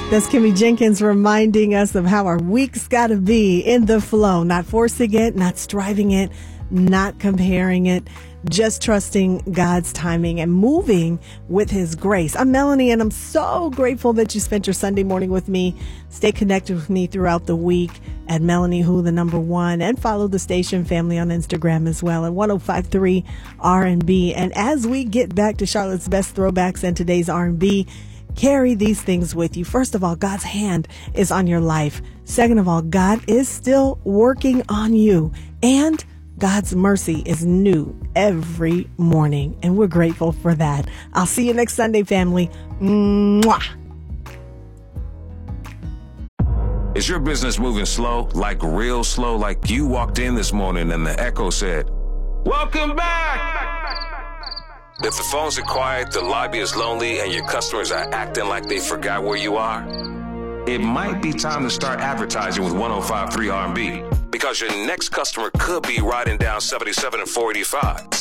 That's Kimmy Jenkins reminding us of how our week's got to be in the flow, not forcing it, not striving it, not comparing it, just trusting God's timing and moving with His grace. I'm Melanie, and I'm so grateful that you spent your Sunday morning with me. Stay connected with me throughout the week at Melanie Who, the number one, and follow the station family on Instagram as well at 105.3 R&B. And as we get back to Charlotte's best throwbacks and today's R&B, carry these things with you. First of all, God's hand is on your life. Second of all, God is still working on you. And God's mercy is new every morning, and we're grateful for that. I'll see you next Sunday, family. Mwah. Is your business moving slow, like real slow, like you walked in this morning and the echo said, "Welcome back"? If the phones are quiet, the lobby is lonely, and your customers are acting like they forgot where you are, it might be time to start advertising with 105.3 R&B, because your next customer could be riding down 77 and 485.